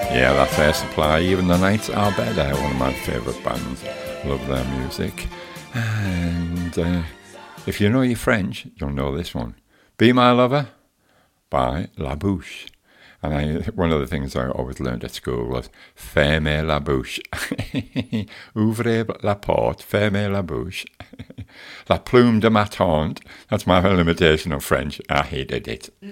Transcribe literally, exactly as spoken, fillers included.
Yeah, that's Air Supply. Even the Nights Are Better, one of my favourite bands. Love their music. And uh, if you know your French, you'll know this one. Be My Lover by La Bouche. And I, one of the things I always learned at school was fermez la bouche. Ouvrez la porte, fermez la bouche. La plume de ma tante. That's my whole imitation of French. I hated it.